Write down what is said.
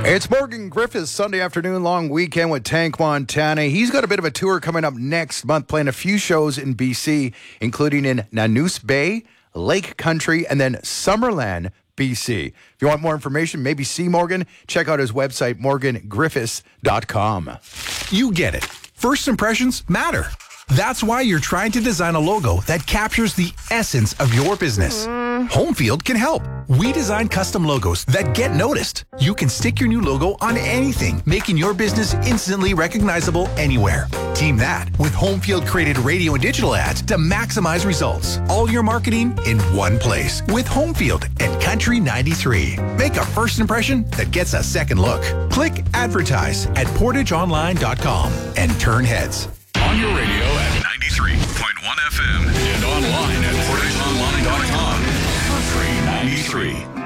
It's Morgan Griffith's Sunday afternoon long weekend with Tank Montana. He's got a bit of a tour coming up next month, playing a few shows in BC, including in Nanoose Bay, Lake Country, and then Summerland, BC. If you want more information, maybe see Morgan, check out his website, morgangriffiths.com. You get it. First impressions matter. That's why you're trying to design a logo that captures the essence of your business. Homefield can help. We design custom logos that get noticed. You can stick your new logo on anything, making your business instantly recognizable anywhere. Team that with Homefield created radio and digital ads to maximize results. All your marketing in one place with Homefield and Country 93. Make a first impression that gets a second look. Click advertise at portageonline.com and turn heads. On your radio at 93.1 FM and online at portageonline.com. Country 93.